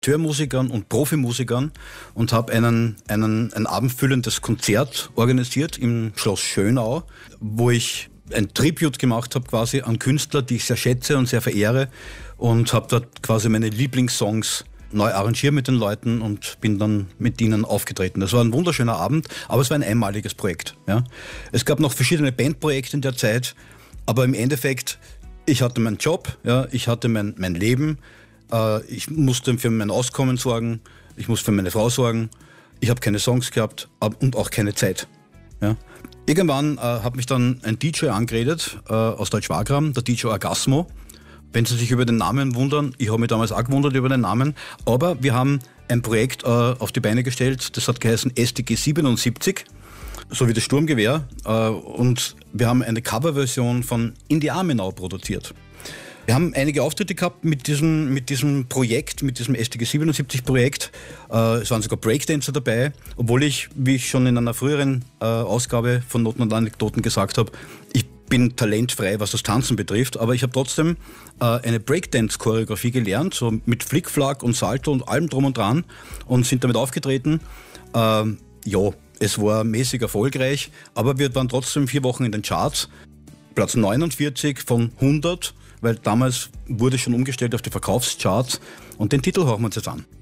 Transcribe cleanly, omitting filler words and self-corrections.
Amateurmusikern und Profimusikern und habe ein abendfüllendes Konzert organisiert im Schloss Schönau, wo ich ein Tribute gemacht habe quasi an Künstler, die ich sehr schätze und sehr verehre, und habe dort quasi meine Lieblingssongs neu arrangiert mit den Leuten und bin dann mit ihnen aufgetreten. Das war ein wunderschöner Abend, aber es war ein einmaliges Projekt. Ja. Es gab noch verschiedene Bandprojekte in der Zeit, aber im Endeffekt, ich hatte meinen Job, ja, ich hatte mein Leben, ich musste für mein Auskommen sorgen, ich musste für meine Frau sorgen, ich habe keine Songs gehabt und auch keine Zeit. Ja. Irgendwann hat mich dann ein DJ angeredet aus Deutsch-Wagram, der DJ Orgasmo. Wenn Sie sich über den Namen wundern, ich habe mich damals auch gewundert über den Namen, aber wir haben ein Projekt auf die Beine gestellt, das hat geheißen STG 77, so wie das Sturmgewehr, und wir haben eine Coverversion von In die Arme Now produziert. Wir haben einige Auftritte gehabt mit diesem Projekt, mit diesem STG 77 Projekt. Es waren sogar Breakdancer dabei, obwohl ich, wie ich schon in einer früheren Ausgabe von Noten und Anekdoten gesagt habe, ich bin talentfrei, was das Tanzen betrifft, aber ich habe trotzdem eine Breakdance-Choreografie gelernt, so mit Flickflack und Salto und allem drum und dran, und sind damit aufgetreten. Es war mäßig erfolgreich, aber wir waren trotzdem 4 Wochen in den Charts. Platz 49 von 100, weil damals wurde schon umgestellt auf die Verkaufscharts, und den Titel hören wir uns jetzt an.